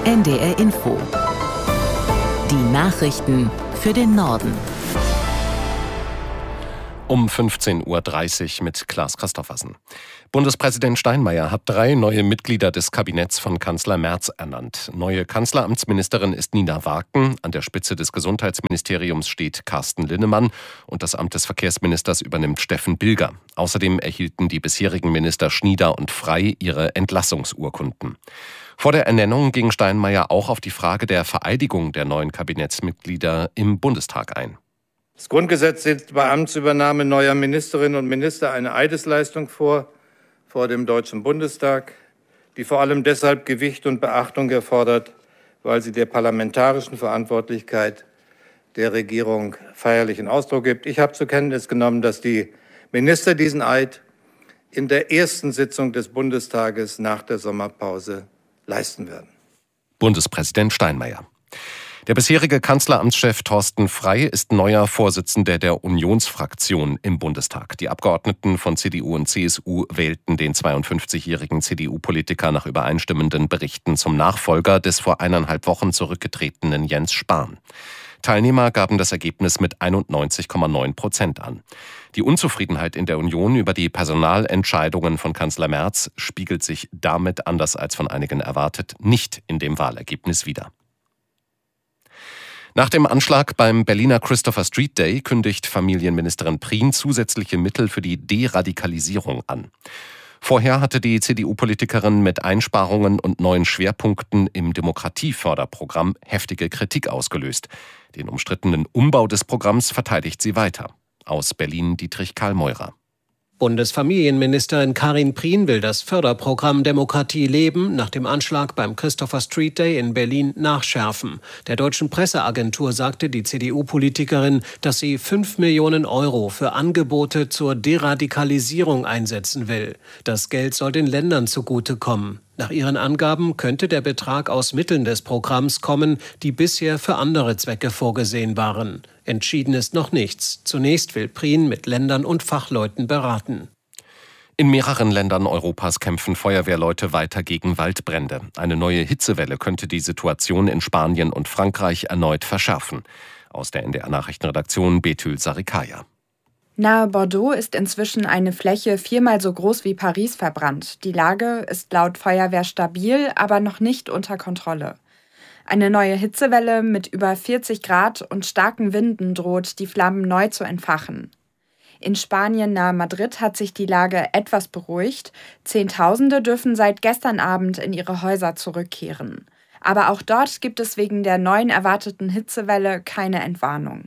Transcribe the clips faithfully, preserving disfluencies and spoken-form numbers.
N D R Info. Die Nachrichten für den Norden. Um fünfzehn Uhr dreißig mit Klaas Christoffersen. Bundespräsident Steinmeier hat drei neue Mitglieder des Kabinetts von Kanzler Merz ernannt. Neue Kanzleramtsministerin ist Nina Warken, an der Spitze des Gesundheitsministeriums steht Carsten Linnemann und das Amt des Verkehrsministers übernimmt Steffen Bilger. Außerdem erhielten die bisherigen Minister Schnieder und Frey ihre Entlassungsurkunden. Vor der Ernennung ging Steinmeier auch auf die Frage der Vereidigung der neuen Kabinettsmitglieder im Bundestag ein. Das Grundgesetz sieht bei Amtsübernahme neuer Ministerinnen und Minister eine Eidesleistung vor, vor dem Deutschen Bundestag, die vor allem deshalb Gewicht und Beachtung erfordert, weil sie der parlamentarischen Verantwortlichkeit der Regierung feierlichen Ausdruck gibt. Ich habe zur Kenntnis genommen, dass die Minister diesen Eid in der ersten Sitzung des Bundestages nach der Sommerpause leisten werden. Bundespräsident Steinmeier. Der bisherige Kanzleramtschef Thorsten Frey ist neuer Vorsitzender der Unionsfraktion im Bundestag. Die Abgeordneten von C D U und C S U wählten den zweiundfünfzigjährigen C D U-Politiker nach übereinstimmenden Berichten zum Nachfolger des vor eineinhalb Wochen zurückgetretenen Jens Spahn. Teilnehmer gaben das Ergebnis mit einundneunzig Komma neun Prozent an. Die Unzufriedenheit in der Union über die Personalentscheidungen von Kanzler Merz spiegelt sich damit, anders als von einigen erwartet, nicht in dem Wahlergebnis wider. Nach dem Anschlag beim Berliner Christopher Street Day kündigt Familienministerin Prien zusätzliche Mittel für die Deradikalisierung an. Vorher hatte die C D U-Politikerin mit Einsparungen und neuen Schwerpunkten im Demokratieförderprogramm heftige Kritik ausgelöst. Den umstrittenen Umbau des Programms verteidigt sie weiter. Aus Berlin Dietrich Karl-Meurer. Bundesfamilienministerin Karin Prien will das Förderprogramm Demokratie leben nach dem Anschlag beim Christopher Street Day in Berlin nachschärfen. Der deutschen Presseagentur sagte die C D U-Politikerin, dass sie fünf Millionen Euro für Angebote zur Deradikalisierung einsetzen will. Das Geld soll den Ländern zugutekommen. Nach ihren Angaben könnte der Betrag aus Mitteln des Programms kommen, die bisher für andere Zwecke vorgesehen waren. Entschieden ist noch nichts. Zunächst will Prien mit Ländern und Fachleuten beraten. In mehreren Ländern Europas kämpfen Feuerwehrleute weiter gegen Waldbrände. Eine neue Hitzewelle könnte die Situation in Spanien und Frankreich erneut verschärfen. Aus der N D R-Nachrichtenredaktion Betül Sarikaya. Nahe Bordeaux ist inzwischen eine Fläche viermal so groß wie Paris verbrannt. Die Lage ist laut Feuerwehr stabil, aber noch nicht unter Kontrolle. Eine neue Hitzewelle mit über vierzig Grad und starken Winden droht, die Flammen neu zu entfachen. In Spanien nahe Madrid hat sich die Lage etwas beruhigt. Zehntausende dürfen seit gestern Abend in ihre Häuser zurückkehren. Aber auch dort gibt es wegen der neuen erwarteten Hitzewelle keine Entwarnung.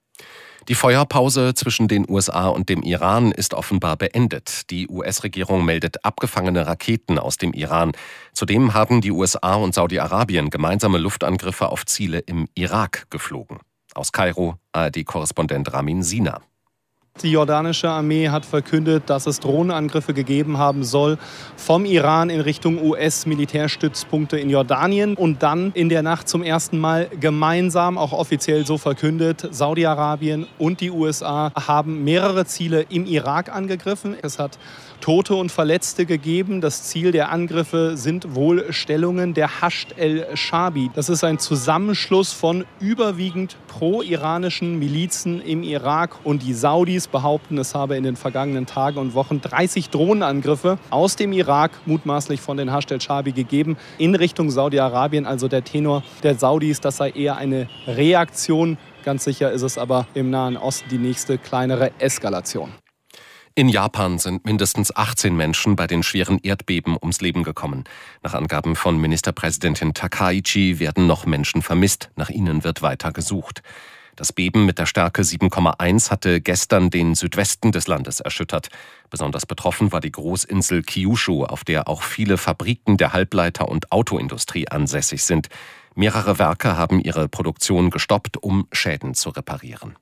Die Feuerpause zwischen den U S A und dem Iran ist offenbar beendet. Die U S-Regierung meldet abgefangene Raketen aus dem Iran. Zudem haben die U S A und Saudi-Arabien gemeinsame Luftangriffe auf Ziele im Irak geflogen. Aus Kairo A R D-Korrespondent Ramin Sina. Die jordanische Armee hat verkündet, dass es Drohnenangriffe gegeben haben soll vom Iran in Richtung U S-Militärstützpunkte in Jordanien und dann in der Nacht zum ersten Mal gemeinsam, auch offiziell so verkündet, Saudi-Arabien und die U S A haben mehrere Ziele im Irak angegriffen. Es hat Tote und Verletzte gegeben. Das Ziel der Angriffe sind wohl Stellungen der Hashd el-Shabi. Das ist ein Zusammenschluss von überwiegend pro-iranischen Milizen im Irak und die Saudis behaupten, es habe in den vergangenen Tagen und Wochen dreißig Drohnenangriffe aus dem Irak, mutmaßlich von den Hashd el-Shabi, gegeben, in Richtung Saudi-Arabien. Also der Tenor der Saudis, das sei eher eine Reaktion. Ganz sicher ist es aber im Nahen Osten die nächste kleinere Eskalation. In Japan sind mindestens achtzehn Menschen bei den schweren Erdbeben ums Leben gekommen. Nach Angaben von Ministerpräsidentin Takaichi werden noch Menschen vermisst. Nach ihnen wird weiter gesucht. Das Beben mit der Stärke sieben Komma eins hatte gestern den Südwesten des Landes erschüttert. Besonders betroffen war die Großinsel Kyushu, auf der auch viele Fabriken der Halbleiter- und Autoindustrie ansässig sind. Mehrere Werke haben ihre Produktion gestoppt, um Schäden zu reparieren.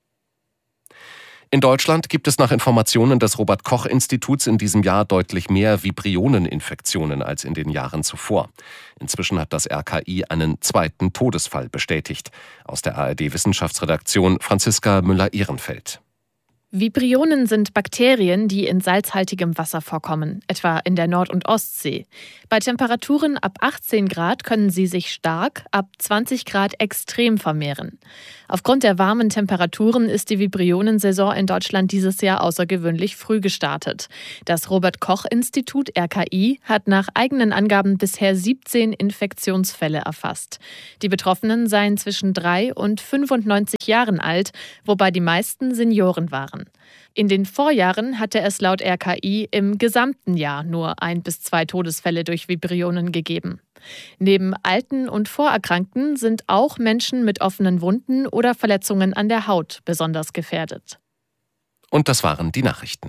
In Deutschland gibt es nach Informationen des Robert-Koch-Instituts in diesem Jahr deutlich mehr Vibrioneninfektionen als in den Jahren zuvor. Inzwischen hat das R K I einen zweiten Todesfall bestätigt. Aus der A R D-Wissenschaftsredaktion Franziska Müller-Ehrenfeld. Vibrionen sind Bakterien, die in salzhaltigem Wasser vorkommen, etwa in der Nord- und Ostsee. Bei Temperaturen ab achtzehn Grad können sie sich stark, ab zwanzig Grad extrem vermehren. Aufgrund der warmen Temperaturen ist die Vibrionensaison in Deutschland dieses Jahr außergewöhnlich früh gestartet. Das Robert-Koch-Institut R K I hat nach eigenen Angaben bisher siebzehn Infektionsfälle erfasst. Die Betroffenen seien zwischen drei und fünfundneunzig Jahren alt, wobei die meisten Senioren waren. In den Vorjahren hatte es laut R K I im gesamten Jahr nur ein bis zwei Todesfälle durch Vibrionen gegeben. Neben Alten und Vorerkrankten sind auch Menschen mit offenen Wunden oder Verletzungen an der Haut besonders gefährdet. Und das waren die Nachrichten.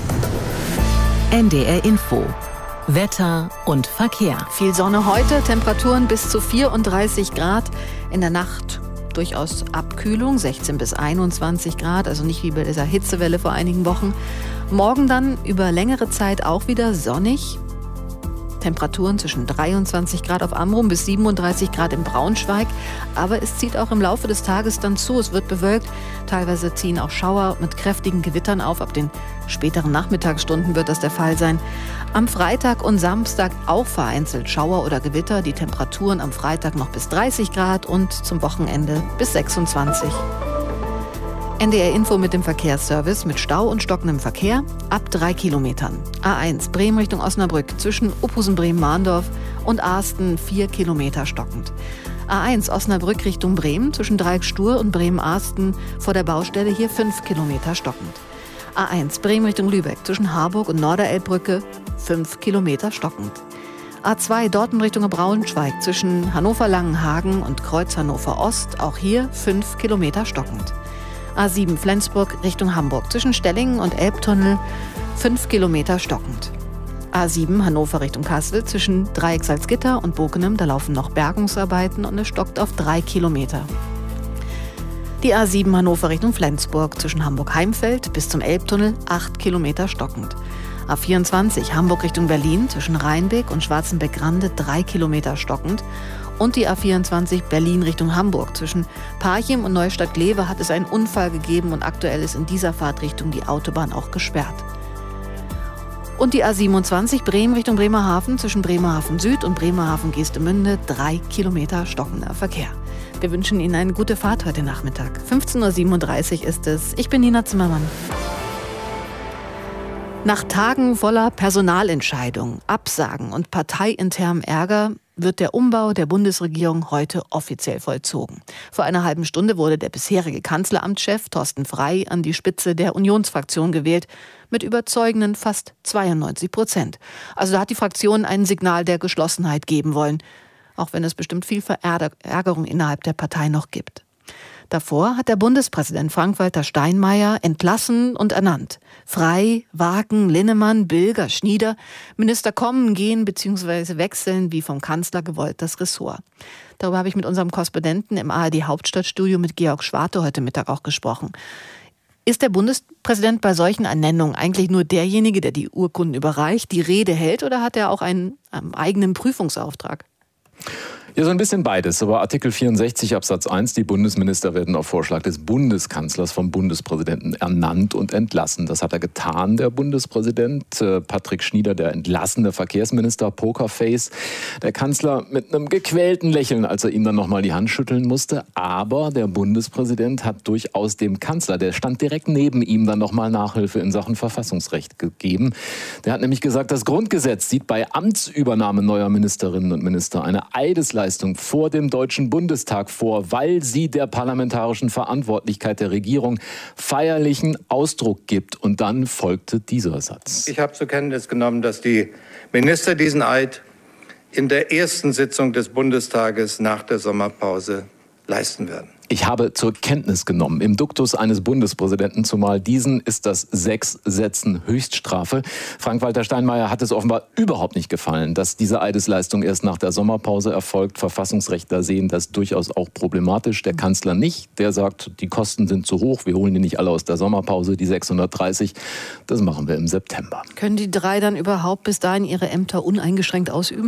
N D R Info. Wetter und Verkehr. Viel Sonne heute, Temperaturen bis zu vierunddreißig Grad. In der Nacht durchaus Abkühlung, sechzehn bis einundzwanzig Grad, also nicht wie bei dieser Hitzewelle vor einigen Wochen. Morgen dann über längere Zeit auch wieder sonnig. Temperaturen zwischen dreiundzwanzig Grad auf Amrum bis siebenunddreißig Grad in Braunschweig. Aber es zieht auch im Laufe des Tages dann zu. Es wird bewölkt. Teilweise ziehen auch Schauer mit kräftigen Gewittern auf. Ab den späteren Nachmittagsstunden wird das der Fall sein. Am Freitag und Samstag auch vereinzelt Schauer oder Gewitter. Die Temperaturen am Freitag noch bis dreißig Grad und zum Wochenende bis sechsundzwanzig. N D R Info mit dem Verkehrsservice mit Stau und stockendem Verkehr ab drei Kilometern. A eins Bremen Richtung Osnabrück zwischen Uphusen-Bremen-Mahndorf und Asten vier Kilometer stockend. A eins Osnabrück Richtung Bremen zwischen Dreieck-Stur und Bremen-Asten vor der Baustelle hier fünf Kilometer stockend. A eins Bremen Richtung Lübeck zwischen Harburg und Norderelbbrücke fünf Kilometer stockend. A zwei Dortmund Richtung Braunschweig zwischen Hannover-Langenhagen und Kreuz Hannover Ost auch hier fünf Kilometer stockend. A sieben Flensburg Richtung Hamburg zwischen Stellingen und Elbtunnel fünf Kilometer stockend. A sieben Hannover Richtung Kassel zwischen Dreieck Salzgitter und Bokenem, da laufen noch Bergungsarbeiten und es stockt auf drei Kilometer. Die A sieben Hannover Richtung Flensburg zwischen Hamburg-Heimfeld bis zum Elbtunnel acht Kilometer stockend. A vierundzwanzig Hamburg Richtung Berlin zwischen Rheinbeck und Schwarzenbeck-Grande drei Kilometer stockend. Und die A vierundzwanzig Berlin Richtung Hamburg. Zwischen Parchim und Neustadt-Glewe hat es einen Unfall gegeben und aktuell ist in dieser Fahrtrichtung die Autobahn auch gesperrt. Und die A siebenundzwanzig Bremen Richtung Bremerhaven zwischen Bremerhaven Süd und Bremerhaven-Geestemünde drei Kilometer stockender Verkehr. Wir wünschen Ihnen eine gute Fahrt heute Nachmittag. fünfzehn Uhr siebenunddreißig ist es. Ich bin Nina Zimmermann. Nach Tagen voller Personalentscheidungen, Absagen und parteiinternem Ärger wird der Umbau der Bundesregierung heute offiziell vollzogen. Vor einer halben Stunde wurde der bisherige Kanzleramtschef Thorsten Frey an die Spitze der Unionsfraktion gewählt, mit überzeugenden fast zweiundneunzig Prozent. Also da hat die Fraktion ein Signal der Geschlossenheit geben wollen, auch wenn es bestimmt viel Verärgerung innerhalb der Partei noch gibt. Davor hat der Bundespräsident Frank-Walter Steinmeier entlassen und ernannt. Frey, Wagen, Linnemann, Bilger, Schnieder. Minister kommen, gehen bzw. wechseln, wie vom Kanzler gewollt, das Ressort. Darüber habe ich mit unserem Korrespondenten im A R D-Hauptstadtstudio mit Georg Schwarte heute Mittag auch gesprochen. Ist der Bundespräsident bei solchen Ernennungen eigentlich nur derjenige, der die Urkunden überreicht, die Rede hält, oder hat er auch einen, einen eigenen Prüfungsauftrag? Ja, so ein bisschen beides. Aber Artikel vierundsechzig Absatz eins, die Bundesminister werden auf Vorschlag des Bundeskanzlers vom Bundespräsidenten ernannt und entlassen. Das hat er getan, der Bundespräsident. Patrick Schnieder, der entlassene Verkehrsminister, Pokerface. Der Kanzler mit einem gequälten Lächeln, als er ihm dann nochmal die Hand schütteln musste. Aber der Bundespräsident hat durchaus dem Kanzler, der stand direkt neben ihm, dann nochmal Nachhilfe in Sachen Verfassungsrecht gegeben. Der hat nämlich gesagt, das Grundgesetz sieht bei Amtsübernahme neuer Ministerinnen und Minister eine Eidesleistung vor dem Deutschen Bundestag vor, weil sie der parlamentarischen Verantwortlichkeit der Regierung feierlichen Ausdruck gibt. Und dann folgte dieser Satz. Ich habe zur Kenntnis genommen, dass die Minister diesen Eid in der ersten Sitzung des Bundestages nach der Sommerpause leisten werden. Ich habe zur Kenntnis genommen, im Duktus eines Bundespräsidenten, zumal diesen ist das sechs Sätzen Höchststrafe. Frank-Walter Steinmeier hat es offenbar überhaupt nicht gefallen, dass diese Eidesleistung erst nach der Sommerpause erfolgt. Verfassungsrechtler sehen das durchaus auch problematisch. Der Kanzler nicht. Der sagt, die Kosten sind zu hoch. Wir holen die nicht alle aus der Sommerpause, die sechshundertdreißig. Das machen wir im September. Können die drei dann überhaupt bis dahin ihre Ämter uneingeschränkt ausüben?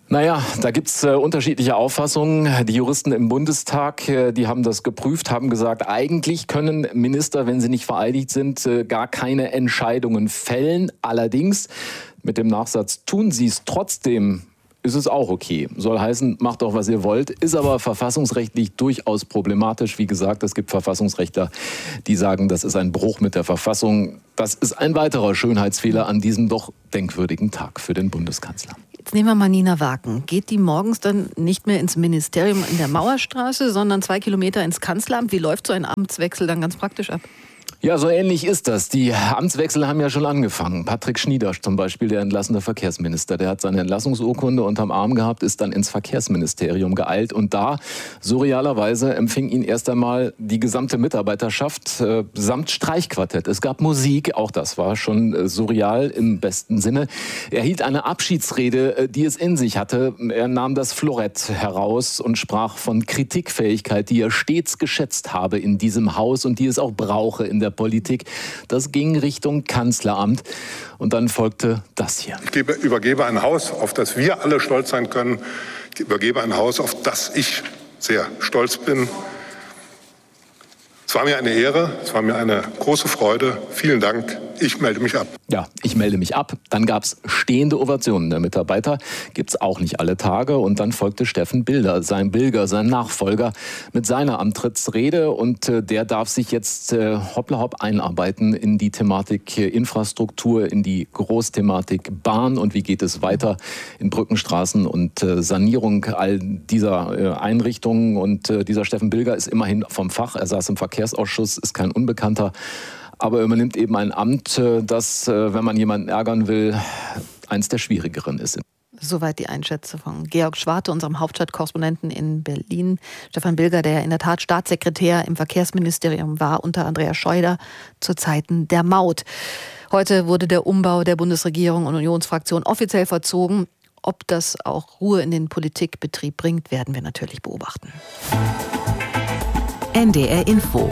Naja, da gibt's äh, unterschiedliche Auffassungen. Die Juristen im Bundestag, äh, die haben das geprüft, haben gesagt, eigentlich können Minister, wenn sie nicht vereidigt sind, äh, gar keine Entscheidungen fällen. Allerdings, mit dem Nachsatz, tun sie es trotzdem, ist es auch okay. Soll heißen, macht doch, was ihr wollt, ist aber verfassungsrechtlich durchaus problematisch. Wie gesagt, es gibt Verfassungsrechtler, die sagen, das ist ein Bruch mit der Verfassung. Das ist ein weiterer Schönheitsfehler an diesem doch denkwürdigen Tag für den Bundeskanzler. Jetzt nehmen wir mal Nina Wagen. Geht die morgens dann nicht mehr ins Ministerium in der Mauerstraße, sondern zwei Kilometer ins Kanzleramt? Wie läuft so ein Amtswechsel dann ganz praktisch ab? Ja, so ähnlich ist das. Die Amtswechsel haben ja schon angefangen. Patrick Schniedersch zum Beispiel, der entlassene Verkehrsminister, der hat seine Entlassungsurkunde unterm Arm gehabt, ist dann ins Verkehrsministerium geeilt und da, surrealerweise, empfing ihn erst einmal die gesamte Mitarbeiterschaft äh, samt Streichquartett. Es gab Musik, auch das war schon äh, surreal im besten Sinne. Er hielt eine Abschiedsrede, äh, die es in sich hatte. Er nahm das Florett heraus und sprach von Kritikfähigkeit, die er stets geschätzt habe in diesem Haus und die es auch brauche in der Politik. Das ging Richtung Kanzleramt und dann folgte das hier. Ich gebe, übergebe ein Haus, auf das wir alle stolz sein können. Ich übergebe ein Haus, auf das ich sehr stolz bin. Es war mir eine Ehre, es war mir eine große Freude. Vielen Dank. Ich melde mich ab. Ja, ich melde mich ab. Dann gab es stehende Ovationen der Mitarbeiter. Gibt es auch nicht alle Tage. Und dann folgte Steffen Bilder, sein Bilger, sein Nachfolger, mit seiner Antrittsrede. Und äh, der darf sich jetzt äh, hoppla hopp einarbeiten in die Thematik äh, Infrastruktur, in die Großthematik Bahn. Und wie geht es weiter in Brückenstraßen und äh, Sanierung all dieser äh, Einrichtungen. Und äh, dieser Steffen Bilger ist immerhin vom Fach. Er saß im Verkehrsausschuss, ist kein Unbekannter. Aber er übernimmt eben ein Amt, das, wenn man jemanden ärgern will, eins der schwierigeren ist. Soweit die Einschätzung von Georg Schwarte, unserem Hauptstadtkorrespondenten in Berlin. Stefan Bilger, der in der Tat Staatssekretär im Verkehrsministerium war, unter Andreas Scheuder zu Zeiten der Maut. Heute wurde der Umbau der Bundesregierung und Unionsfraktion offiziell vollzogen. Ob das auch Ruhe in den Politikbetrieb bringt, werden wir natürlich beobachten. N D R Info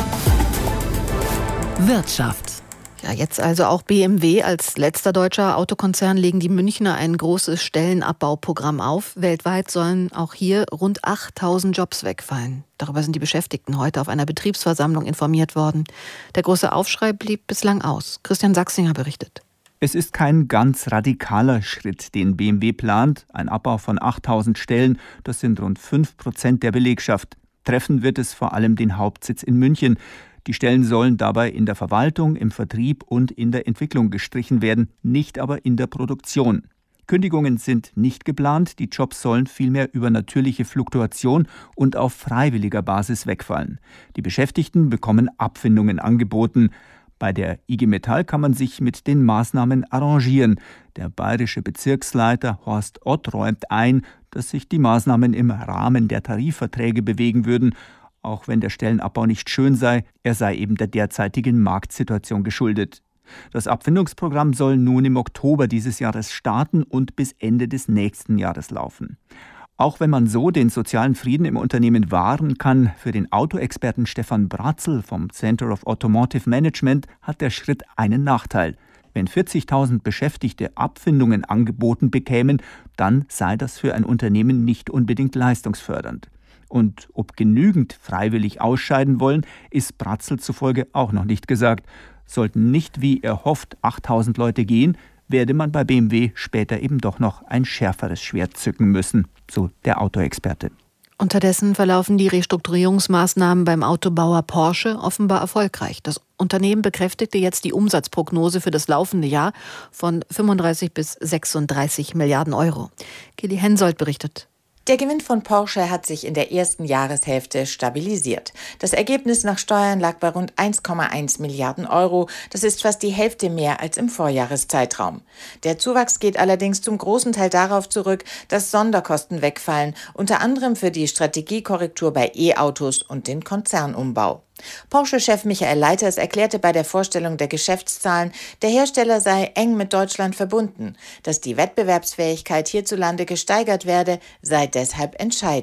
Wirtschaft. Ja, jetzt also auch B M W. Als letzter deutscher Autokonzern legen die Münchner ein großes Stellenabbauprogramm auf. Weltweit sollen auch hier rund achttausend Jobs wegfallen. Darüber sind die Beschäftigten heute auf einer Betriebsversammlung informiert worden. Der große Aufschrei blieb bislang aus. Christian Sachsinger berichtet. Es ist kein ganz radikaler Schritt, den B M W plant. Ein Abbau von achttausend Stellen, das sind rund fünf Prozent der Belegschaft. Treffen wird es vor allem den Hauptsitz in München. Die Stellen sollen dabei in der Verwaltung, im Vertrieb und in der Entwicklung gestrichen werden, nicht aber in der Produktion. Kündigungen sind nicht geplant, die Jobs sollen vielmehr über natürliche Fluktuation und auf freiwilliger Basis wegfallen. Die Beschäftigten bekommen Abfindungen angeboten. Bei der I G Metall kann man sich mit den Maßnahmen arrangieren. Der bayerische Bezirksleiter Horst Ott räumt ein, dass sich die Maßnahmen im Rahmen der Tarifverträge bewegen würden. Auch wenn der Stellenabbau nicht schön sei, er sei eben der derzeitigen Marktsituation geschuldet. Das Abfindungsprogramm soll nun im Oktober dieses Jahres starten und bis Ende des nächsten Jahres laufen. Auch wenn man so den sozialen Frieden im Unternehmen wahren kann, für den Autoexperten Stefan Bratzel vom Center of Automotive Management hat der Schritt einen Nachteil. Wenn vierzigtausend Beschäftigte Abfindungen angeboten bekämen, dann sei das für ein Unternehmen nicht unbedingt leistungsfördernd. Und ob genügend freiwillig ausscheiden wollen, ist Bratzel zufolge auch noch nicht gesagt. Sollten nicht, wie er hofft, achttausend Leute gehen, werde man bei B M W später eben doch noch ein schärferes Schwert zücken müssen, so der Autoexperte. Unterdessen verlaufen die Restrukturierungsmaßnahmen beim Autobauer Porsche offenbar erfolgreich. Das Unternehmen bekräftigte jetzt die Umsatzprognose für das laufende Jahr von fünfunddreißig bis sechsunddreißig Milliarden Euro. Kili Hensoldt berichtet. Der Gewinn von Porsche hat sich in der ersten Jahreshälfte stabilisiert. Das Ergebnis nach Steuern lag bei rund eins Komma eins Milliarden Euro. Das ist fast die Hälfte mehr als im Vorjahreszeitraum. Der Zuwachs geht allerdings zum großen Teil darauf zurück, dass Sonderkosten wegfallen, unter anderem für die Strategiekorrektur bei E-Autos und den Konzernumbau. Porsche-Chef Michael Leiters erklärte bei der Vorstellung der Geschäftszahlen, der Hersteller sei eng mit Deutschland verbunden. Dass die Wettbewerbsfähigkeit hierzulande gesteigert werde, sei deshalb entscheidend.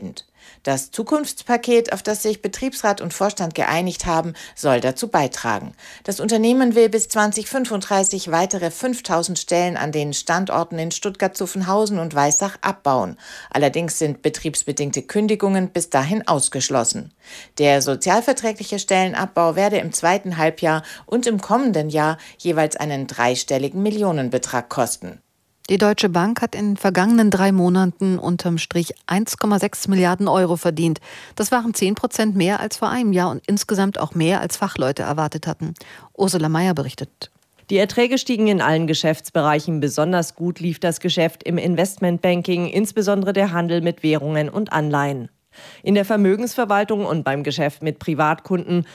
Das Zukunftspaket, auf das sich Betriebsrat und Vorstand geeinigt haben, soll dazu beitragen. Das Unternehmen will bis zweitausendfünfunddreißig weitere fünftausend Stellen an den Standorten in Stuttgart-Zuffenhausen und Weissach abbauen. Allerdings sind betriebsbedingte Kündigungen bis dahin ausgeschlossen. Der sozialverträgliche Stellenabbau werde im zweiten Halbjahr und im kommenden Jahr jeweils einen dreistelligen Millionenbetrag kosten. Die Deutsche Bank hat in den vergangenen drei Monaten unterm Strich eins Komma sechs Milliarden Euro verdient. Das waren zehn Prozent mehr als vor einem Jahr und insgesamt auch mehr als Fachleute erwartet hatten. Ursula Meier berichtet. Die Erträge stiegen in allen Geschäftsbereichen. Besonders gut lief das Geschäft im Investmentbanking, insbesondere der Handel mit Währungen und Anleihen. In der Vermögensverwaltung und beim Geschäft mit Privatkunden